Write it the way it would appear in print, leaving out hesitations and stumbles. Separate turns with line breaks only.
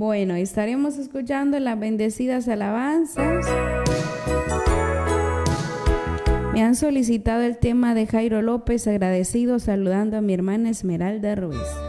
Bueno, estaremos escuchando las bendecidas alabanzas. Me han solicitado el tema de Jairo López, agradecido, saludando a mi hermana Esmeralda Ruiz.